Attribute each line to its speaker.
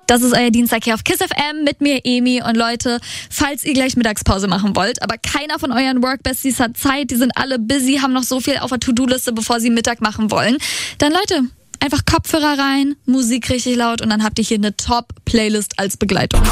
Speaker 1: Das ist euer Dienstag hier auf KISS FM mit mir, Emi. Und Leute, falls ihr gleich Mittagspause machen wollt, aber keiner von euren Workbesties hat Zeit, die sind alle busy, haben noch so viel auf der To-Do-Liste, bevor sie Mittag machen wollen, dann Leute, einfach Kopfhörer rein, Musik richtig laut und dann habt ihr hier eine Top-Playlist als Begleitung.